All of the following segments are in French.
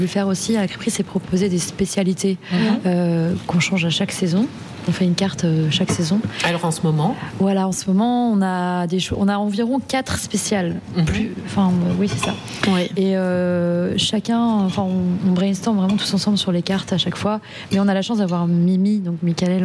Le faire aussi à la crêperie, c'est proposer des spécialités qu'on change à chaque saison. On fait une carte chaque saison. Alors en ce moment Voilà, en ce moment, on a environ 4 spéciales. Oui, c'est ça. Ouais. Et chacun, on brainstorm vraiment tous ensemble sur les cartes à chaque fois. Mais on a la chance d'avoir Mimi, donc Michael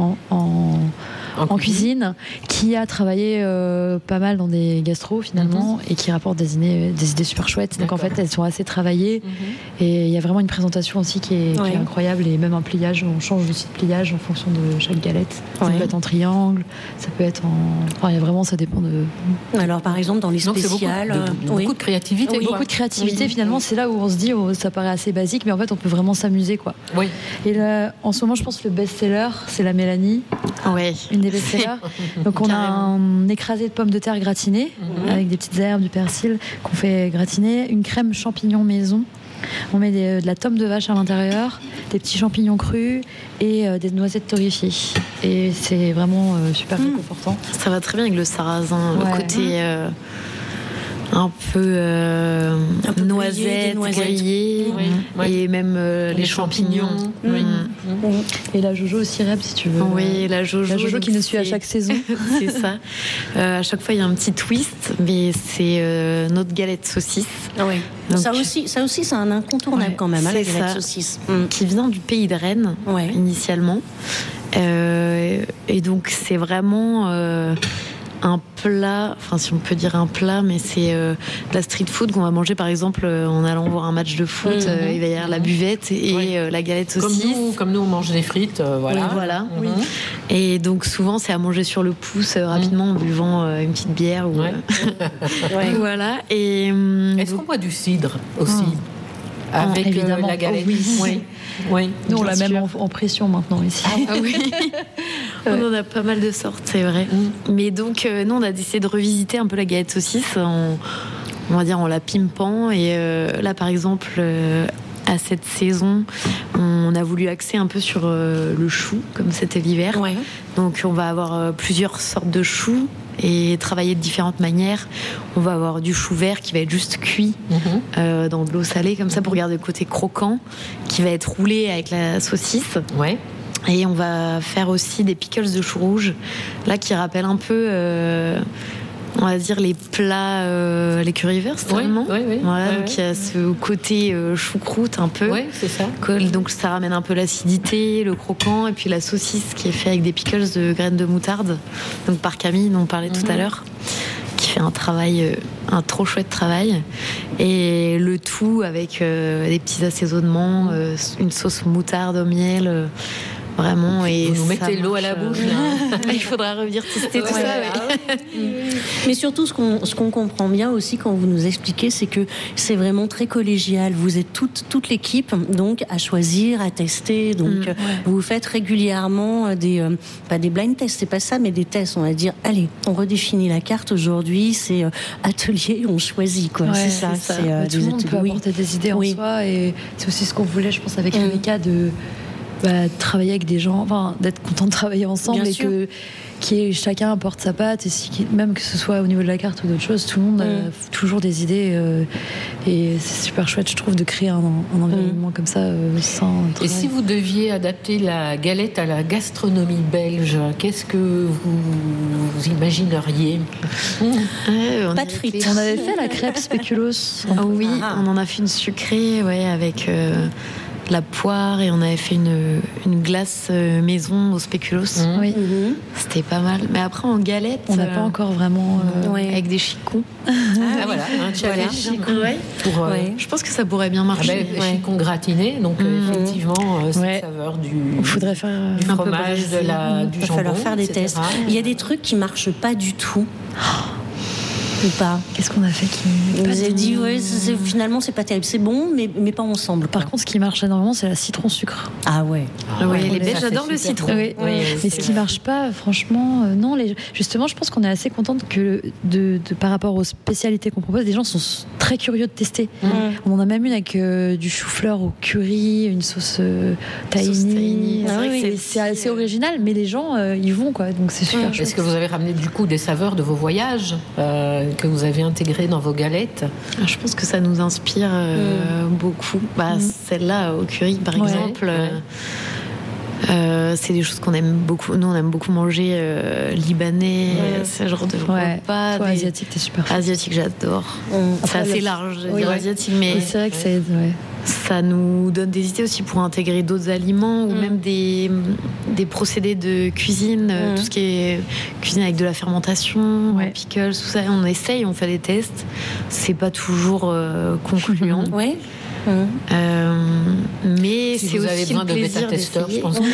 en cuisine, qui a travaillé pas mal dans des gastros finalement et qui rapporte des idées super chouettes. Donc en fait, elles sont assez travaillées et il y a vraiment une présentation aussi qui est incroyable, et même un pliage. On change aussi de pliage en fonction de chaque galette. Ça peut être en triangle, ça peut être il y a vraiment, ça dépend de. Alors par exemple dans les spéciales, beaucoup de créativité. Oui. Beaucoup de créativité. Finalement, c'est là où on se dit, ça paraît assez basique, mais en fait, on peut vraiment s'amuser, quoi. Oui. Et là, en ce moment, je pense que le best-seller, c'est la Mélanie. Ouais. Une des best-sellers. Donc on a un écrasé de pommes de terre gratinées avec des petites herbes, du persil qu'on fait gratiner, une crème champignon maison. On met de la tome de vache à l'intérieur, des petits champignons crus et des noisettes torréfiées. Et c'est vraiment super réconfortant. Ça va très bien avec le sarrasin, le côté un peu noisettes, grillées, et même les champignons. Et la Jojo au sirop, si tu veux. Oui, la Jojo qui nous suit à chaque saison. C'est ça. À chaque fois, il y a un petit twist, mais c'est notre galette saucisse. Oui. Donc, ça aussi, c'est un incontournable quand même, la galette saucisse. Qui vient du pays de Rennes, initialement. Et donc, c'est vraiment un plat, si on peut dire un plat, mais c'est de la street food qu'on va manger par exemple en allant voir un match de foot. Il va y avoir la buvette et la galette saucisse. Comme nous on mange des frites, voilà. Oui, voilà. Et donc souvent c'est à manger sur le pouce rapidement en buvant une petite bière. Voilà. Et est-ce qu'on boit du cidre aussi avec évidemment. la galette? Oui. Nous on l'a même en pression maintenant ici. On en a pas mal de sortes, c'est vrai. Mais donc nous on a décidé de revisiter un peu la galette saucisse on va dire en la pimpant. Et là par exemple à cette saison on a voulu axer un peu sur le chou, comme c'était l'hiver. Donc on va avoir plusieurs sortes de choux et travailler de différentes manières. On va avoir du chou vert qui va être juste cuit dans de l'eau salée comme ça pour garder le côté croquant, qui va être roulé avec la saucisse. Et on va faire aussi des pickles de chou rouge, là qui rappellent un peu on va dire les plats, les currywurst, vraiment. Donc il y a ce côté choucroute un peu. C'est ça. Donc ça ramène un peu l'acidité, le croquant, et puis la saucisse qui est faite avec des pickles de graines de moutarde, donc par Camille dont on parlait tout à l'heure, qui fait un trop chouette travail, et le tout avec des petits assaisonnements, une sauce moutarde au miel. Vraiment, et vous nous mettez l'eau à la bouche. Il faudra revenir tester tout ça. Mais surtout, ce qu'on comprend bien aussi quand vous nous expliquez, c'est que c'est vraiment très collégial. Vous êtes toute l'équipe, donc à choisir, à tester. Donc vous faites régulièrement pas des blind tests, c'est pas ça, mais des tests. On va dire, allez, on redéfinit la carte aujourd'hui. C'est atelier, on choisit quoi. C'est ça. Tout le monde peut apporter des idées en soi, et c'est aussi ce qu'on voulait, je pense, avec Rebecca, de travailler avec des gens, d'être content de travailler ensemble, et chacun apporte sa patte, et même que ce soit au niveau de la carte ou d'autres choses, tout le monde a toujours des idées, et c'est super chouette, je trouve, de créer un environnement comme ça sans travail. Et si vous deviez adapter la galette à la gastronomie belge, qu'est-ce que vous imagineriez? Pas de frites. On avait fait la crêpe spéculoos. On en a fait une sucrée, avec la poire, et on avait fait une glace maison au spéculoos. C'était pas mal. Mais après en galette, on n'a pas encore vraiment avec des chicons. Voilà, un challenge. Je pense que ça pourrait bien marcher. Chicons gratinés, donc effectivement, cette saveur il faudrait faire du fromage, du jambon. Il va falloir faire des tests. Il y a des trucs qui marchent pas du tout. Ou pas. Qu'est-ce qu'on a fait qui... Vous avez dit, finalement, c'est pas terrible. C'est bon, mais pas ensemble. Par contre, ce qui marche énormément, c'est la citron-sucre. Les Belges adorent le citron. Mais ce qui marche pas, franchement, non. Justement, je pense qu'on est assez contente que par rapport aux spécialités qu'on propose, les gens sont très curieux de tester. On en a même une avec du chou-fleur au curry, une sauce tahini. C'est assez original, mais les gens, ils vont, quoi. Donc c'est super chouette. Est-ce que vous avez ramené du coup des saveurs de vos voyages? que vous avez intégrées dans vos galettes? Je pense que ça nous inspire beaucoup. Celle-là, au curry, par exemple. C'est des choses qu'on aime beaucoup. Nous, on aime beaucoup manger libanais, ce genre de repas. Toi, asiatique, t'es super fan. Asiatique, j'adore. C'est assez large, je veux dire asiatique, mais c'est vrai que ça aide. Ça nous donne des idées aussi pour intégrer d'autres aliments ou même des procédés de cuisine, tout ce qui est cuisine avec de la fermentation, pickles, tout ça. On essaye, on fait des tests. C'est pas toujours concluant. Mais si c'est vous aussi avez besoin le de plaisir bêta-testeurs, je pense.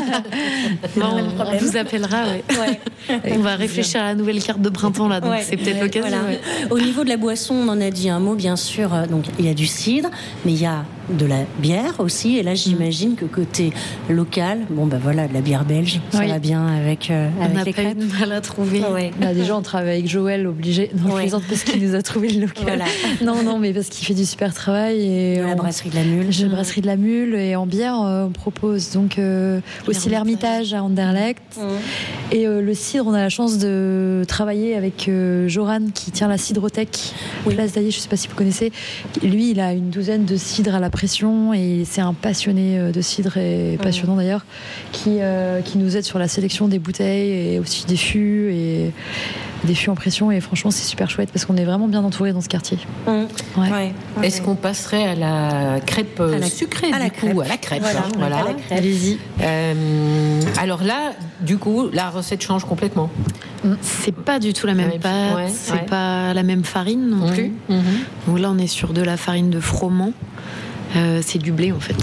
On vous appellera. On va réfléchir à la nouvelle carte de printemps là, donc c'est peut-être l'occasion. Voilà. Au niveau de la boisson, on en a dit un mot, bien sûr. Donc il y a du cidre, mais il y a de la bière aussi. Et là, j'imagine que côté local, de la bière belge, ça va bien avec les crêpes. On n'a pas eu de mal à trouver. Déjà, on travaille avec Joël, obligé. Non, je plaisante parce qu'il nous a trouvé le local. Non, mais parce qu'il fait du super travail. Et la brasserie de la Mule. J'ai la brasserie de la Mule. Et en bière, on propose donc aussi l'Hermitage à Anderlecht. Et le cidre, on a la chance de travailler avec Joran qui tient la cidrothèque Place d'Aillé, je ne sais pas si vous connaissez. Lui, il a une douzaine de cidres à la pression et c'est un passionné de cidre et passionnant d'ailleurs qui nous aide sur la sélection des bouteilles et aussi des fûts en pression, et franchement c'est super chouette parce qu'on est vraiment bien entouré dans ce quartier. Est-ce qu'on passerait à la crêpe sucrée à la crêpe. Allez-y. Alors là, du coup, la recette change complètement. C'est pas du tout la même pâte, c'est pas la même farine non plus. Donc là, on est sur de la farine de froment. C'est du blé en fait.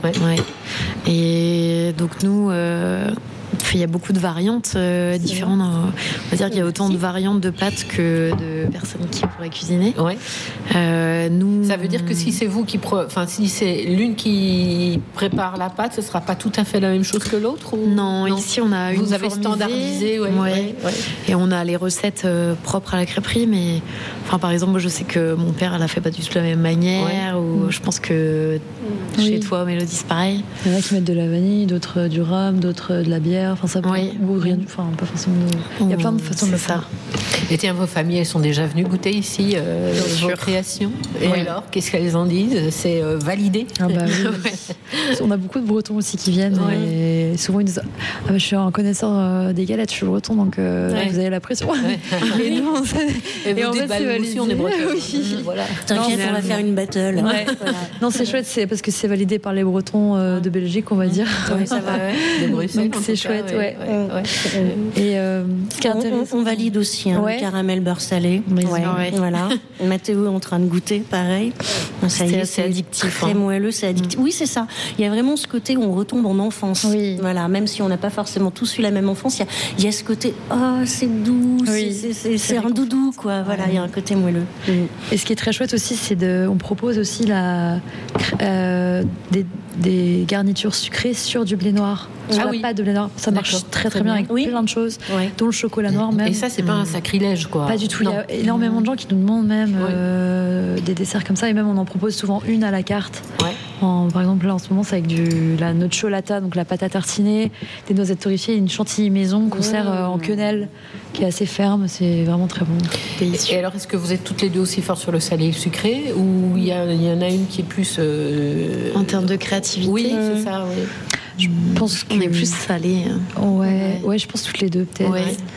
Et donc nous, il y a beaucoup de variantes différentes. On va dire qu'il y a autant de variantes de pâtes que de personnes qui pourraient cuisiner. Nous, ça veut dire que si c'est vous si c'est l'une qui prépare la pâte, ce sera pas tout à fait la même chose que l'autre Non, ici on a vous avez standardisé. Et on a les recettes propres à la crêperie, mais par exemple, moi, je sais que mon père, elle a fait pas du tout de la même manière. Ou je pense que chez toi, Mélodie, c'est pareil. Il y en a qui mettent de la vanille, d'autres du rhum, d'autres de la bière. Ça peut, ou rien, pas forcément. Il y a plein de façons de le faire. Et tiens, vos familles, elles sont déjà venues goûter ici vos créations. Et alors, qu'est-ce qu'elles en disent? C'est validé? On a beaucoup de Bretons aussi qui viennent. Et souvent ils disent je suis un connaisseur des galettes, je suis breton, donc vous avez la pression. Et nous, en fait, nous aussi, on est bretons. T'inquiète, on va faire une battle. Non, c'est chouette, c'est parce que c'est validé par les Bretons de Belgique, on va dire. Ça va. De Bruxelles. Donc c'est chouette. Et ce qui est intéressant, on valide aussi le caramel beurre salé. Voilà. Mathéo est en train de goûter, pareil. Ça y est, c'est addictif. Très moelleux, c'est addictif. Oui, c'est ça. Il y a vraiment ce côté où on retombe en enfance. Voilà, même si on n'a pas forcément tous eu la même enfance, il y a ce côté c'est doux, c'est un doudou, quoi. Voilà, il y a un côté moelleux. Et ce qui est très chouette aussi, on propose aussi des garnitures sucrées sur du blé noir. Pas de blé noir, ça marche très très bien avec plein de choses, dont le chocolat noir même. Et ça, c'est pas un sacrilège, quoi. Pas du tout. Il y a énormément de gens qui nous demandent même des desserts comme ça, et même on en propose souvent une à la carte. Par exemple, là en ce moment, c'est avec la nocciolata, donc la pâte à tartiner, des noisettes torréfiées, une chantilly maison qu'on sert en quenelle, qui est assez ferme. C'est vraiment très bon, délicieux. Et alors, est-ce que vous êtes toutes les deux aussi fortes sur le salé et le sucré, ou il y en a une qui est plus en termes de créativité? Oui, c'est ça. Je pense qu'on est plus salé. Ouais, je pense toutes les deux peut-être.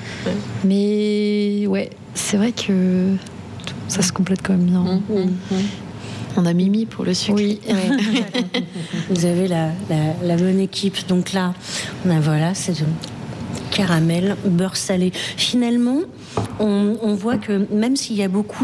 Mais c'est vrai que ça se complète quand même bien. On a Mimi pour le sucre. Vous avez la bonne équipe. Donc là, c'est du caramel, beurre salé. Finalement, on voit que même s'il y a beaucoup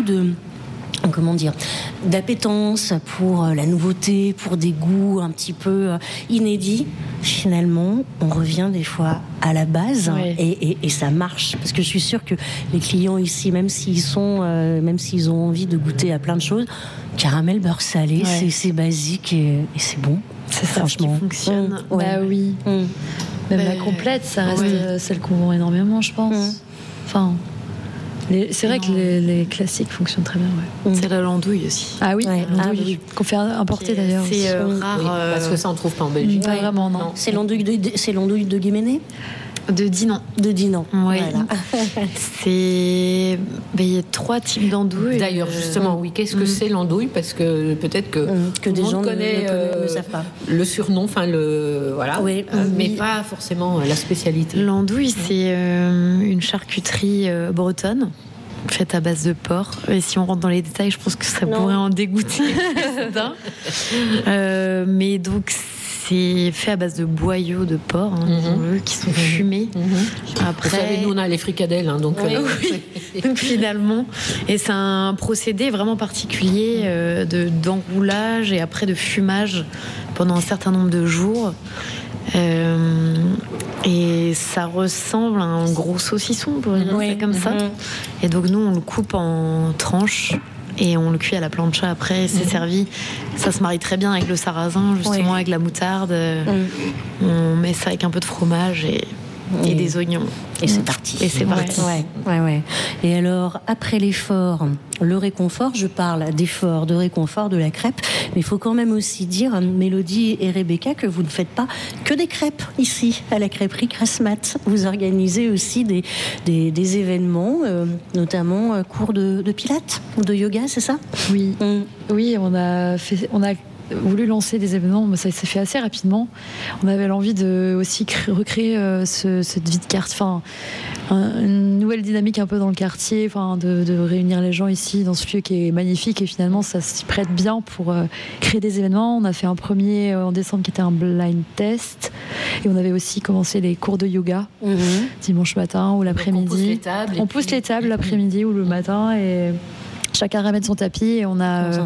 d'appétence pour la nouveauté, pour des goûts un petit peu inédits, finalement, on revient des fois à la base et ça marche. Parce que je suis sûre que les clients ici, même s'ils ont envie de goûter à plein de choses, caramel, beurre salé, c'est basique et c'est bon. C'est ça, franchement. Qui fonctionne. Même la complète, ça reste celle qu'on vend énormément, je pense. C'est vrai que les classiques fonctionnent très bien. C'est la l'andouille aussi. L'andouille qu'on fait importer d'ailleurs. C'est rare. Parce que ça, on ne trouve pas en Belgique. Pas vraiment, non. C'est l'andouille de Guéméné. De Dinan. De Dinan. Oui. Voilà. Il y a 3 types d'andouilles. D'ailleurs, justement, oui. Qu'est-ce que c'est l'andouille? Parce que peut-être que des gens ne savent pas. Le surnom, enfin voilà. Oui. Mais pas forcément la spécialité. L'andouille, c'est une charcuterie bretonne faite à base de porc. Et si on rentre dans les détails, je pense que ça pourrait en dégoûter. Mais donc, c'est fait à base de boyaux de porc, qui sont fumés. Après, vous savez, nous on a les fricadelles, donc. Donc finalement, et c'est un procédé vraiment particulier d'enroulage et après de fumage pendant un certain nombre de jours. Et ça ressemble à un gros saucisson, pour dire ça comme ça. Et donc nous, on le coupe en tranches. Et on le cuit à la plancha après, c'est servi. Ça se marie très bien avec le sarrasin, justement, avec la moutarde. On met ça avec un peu de fromage et des oignons. Et c'est parti. Et c'est parti. Ouais. Et alors, après l'effort, le réconfort, je parle d'effort, de réconfort, de la crêpe, mais il faut quand même aussi dire, Mélodie et Rebecca, que vous ne faites pas que des crêpes ici, à la crêperie Krasmat. Vous organisez aussi des événements, notamment cours de pilates ou de yoga, c'est ça? Oui. Oui, on a voulu lancer des événements, mais ça s'est fait assez rapidement. On avait l'envie de aussi recréer cette vie de quartier, une nouvelle dynamique un peu dans le quartier, de réunir les gens ici dans ce lieu qui est magnifique, et finalement ça s'y prête bien pour créer des événements. On a fait un premier en décembre qui était un blind test, et on avait aussi commencé les cours de yoga dimanche matin ou l'après-midi. On pousse les tables l'après-midi ou le matin, et chacun ramène son tapis, et on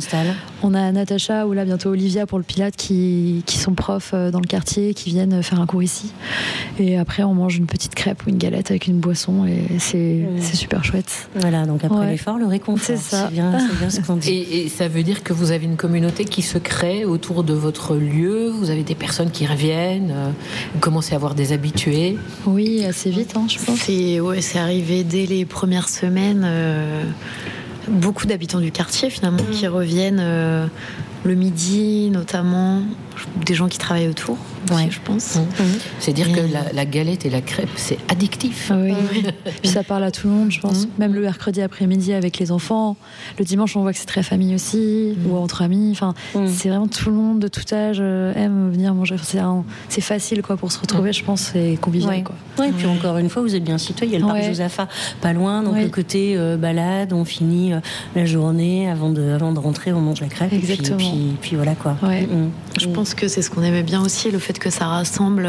a Natacha ou là bientôt Olivia pour le Pilate qui sont profs dans le quartier, qui viennent faire un cours ici. Et après on mange une petite crêpe ou une galette avec une boisson, et c'est super chouette. Voilà, donc après l'effort, le réconfort. C'est ça. C'est bien ce qu'on dit. Et ça veut dire que vous avez une communauté qui se crée autour de votre lieu. Vous avez des personnes qui reviennent. Vous commencez à avoir des habitués. Oui, assez vite, je pense. C'est arrivé dès les premières semaines. Beaucoup d'habitants du quartier finalement qui reviennent le midi notamment, des gens qui travaillent autour aussi, je pense. C'est dire que la galette et la crêpe, c'est addictif. Oui. Puis ça parle à tout le monde, je pense. Même le mercredi après-midi avec les enfants. Le dimanche, on voit que c'est très famille aussi, ou entre amis. C'est vraiment tout le monde de tout âge aime venir manger. C'est facile pour se retrouver, je pense, c'est convivial. Et puis encore une fois, vous êtes bien situé. Il y a le parc Josaphat pas loin, donc le côté balade, on finit la journée avant de rentrer, on mange la crêpe. Exactement. Et puis voilà quoi. Je pense que c'est ce qu'on aimait bien aussi, le fait que ça rassemble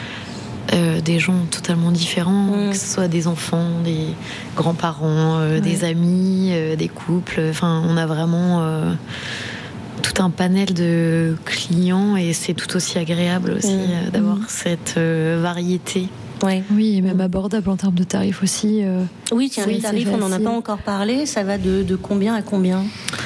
des gens totalement différents, que ce soit des enfants, des grands-parents, des amis, des couples. On a vraiment tout un panel de clients, et c'est tout aussi agréable aussi d'avoir cette variété. Oui, et même abordable en termes de tarifs aussi. Oui, tiens, les tarifs, on n'en a pas encore parlé. Ça va de combien à combien?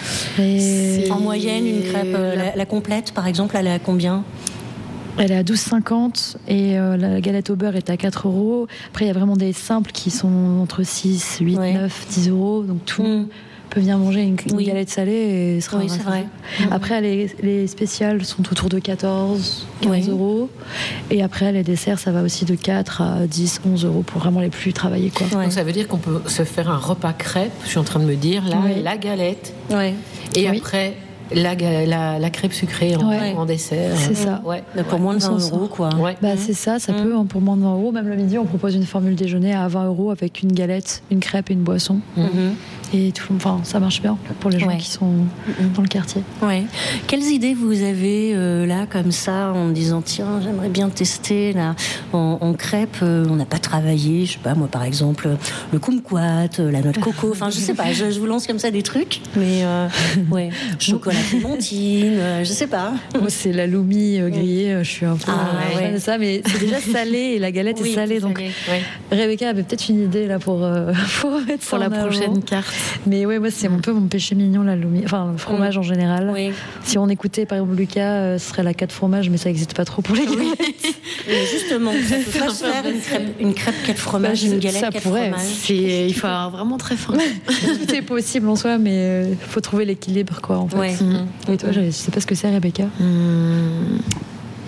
En moyenne, une crêpe, la complète, par exemple, elle est à combien? Elle est à 12,50 et la galette au beurre est à 4 €. Après, il y a vraiment des simples qui sont entre 6, 8, 9, 10 €. Donc tout peut venir manger une galette salée et sera c'est vrai. Après, les spéciales sont autour de 14, 15 €. Et après, les desserts, ça va aussi de 4 à 10, 11 € pour vraiment les plus travaillés. Donc ça veut dire qu'on peut se faire un repas crêpe, je suis en train de me dire, là, la galette. Et après... La crêpe sucrée en dessert. C'est ça. Pour moins de 20 €, quoi. C'est ça peut, pour moins de 20 €. Même le midi, on propose une formule déjeuner à 20 € avec une galette, une crêpe et une boisson. Et ça marche bien pour les gens qui sont dans le quartier. Quelles idées vous avez là, comme ça, en me disant, tiens, j'aimerais bien tester là, en crêpe, on n'a pas travaillé, je sais pas, moi par exemple, le kumquat, la noix de coco, je sais pas, je vous lance comme ça des trucs, mais chocolat clémentine, je sais pas. Moi, c'est la loumi grillée, je suis un peu fan de ça, mais c'est déjà salé et la galette est salée. Donc Rebecca avait peut-être une idée là pour mettre ça pour la prochaine carte. Mais moi, c'est un peu mon péché mignon, la loumi, le fromage en général. Si on écoutait par exemple Lucas, ce serait la 4 fromages, mais ça n'existe pas trop pour les galettes. Mais justement, ça peut pas se faire une crêpe 4 fromages, une galette 4 fromages. Il faut avoir vraiment très faim. Tout est possible en soi, mais il faut trouver l'équilibre, en fait. Et toi, je sais pas ce que c'est, Rebecca.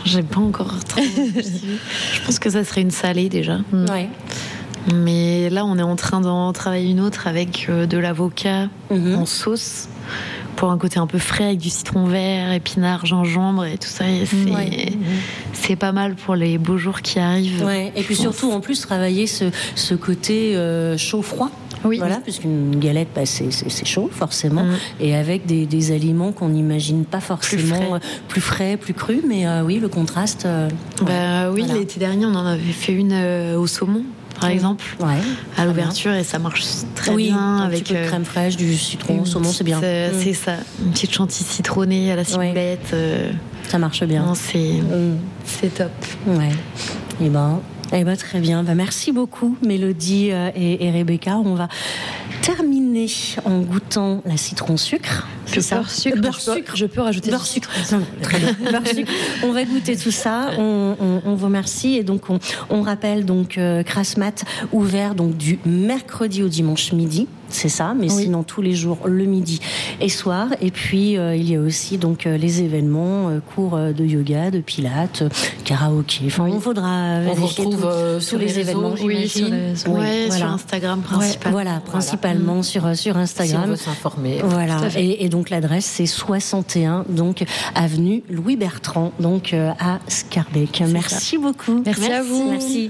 J'ai pas encore trop. Je pense que ça serait une salée déjà. Ouais. Mais là, on est en train d'en travailler une autre avec de l'avocat en sauce pour un côté un peu frais avec du citron vert, épinards, gingembre et tout ça. Et c'est pas mal pour les beaux jours qui arrivent. Ouais. Et puis surtout, en plus, travailler ce côté chaud-froid. Oui. Voilà, puisqu'une galette, c'est chaud, forcément. Et avec des aliments qu'on n'imagine pas forcément plus frais, plus crus. Mais oui, le contraste. Oui, voilà. L'été dernier, on en avait fait une au saumon. Par exemple, à l'ouverture, et ça marche très bien avec un petit peu de crème fraîche, du citron, saumon, c'est bien. C'est ça, une petite chantilly citronnée à la ciboulette. Ça marche bien. Non, c'est top. Ouais. Et ben très bien. Merci beaucoup, Mélodie et Rebecca. On va terminer en goûtant la citron-sucre. C'est ça. Beurre-sucre. Je peux rajouter beurre-sucre. Très bien. Beurre-sucre. On va goûter tout ça. On vous remercie. Et donc, on rappelle donc Crassmat ouvert donc du mercredi au dimanche midi. C'est ça, mais sinon tous les jours, le midi et soir. Et puis, il y a aussi donc les événements, cours de yoga, de pilates, karaoké. Enfin, on faudra vérifier tous les événements, j'imagine. Sur Instagram principalement. Voilà, principalement sur Instagram. Si on veut s'informer. Voilà. Et donc, l'adresse, c'est 61, donc, avenue Louis Bertrand, donc, à Scarbeck. Merci beaucoup. Merci à vous. Merci.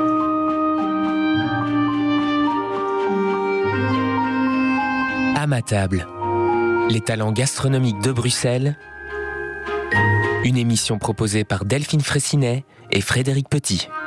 À ma table, les talents gastronomiques de Bruxelles, une émission proposée par Delphine Fraissinet et Frédéric Petit.